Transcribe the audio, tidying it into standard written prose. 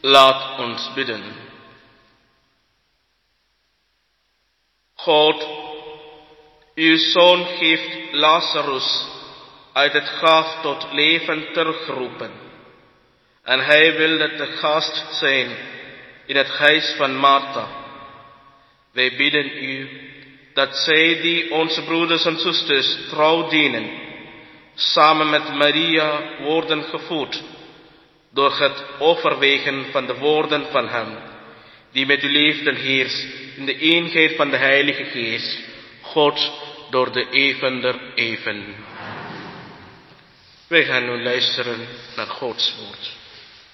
Laat ons bidden. God, uw Zoon heeft Lazarus uit het graf tot leven teruggeroepen. En hij wilde te gast zijn in het huis van Martha. Wij bidden u dat zij die onze broeders en zusters trouw dienen, samen met Maria worden gevoed door het overwegen van de woorden van hem, die met u leeft en heerst in de eenheid van de Heilige Geest, God door de eeuwen der eeuwen. Wij gaan nu luisteren naar Gods woord.